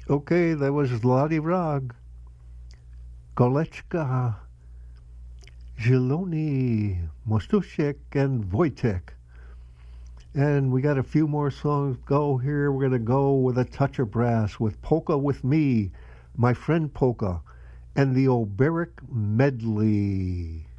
Okay, that was Zlati Rag, Golechka, Zieloni, Mostushek, and Wojtek. And we got a few more songs to go here. We're going to go with a touch of brass with Polka with Me, My Friend Polka, and the Oberic Medley.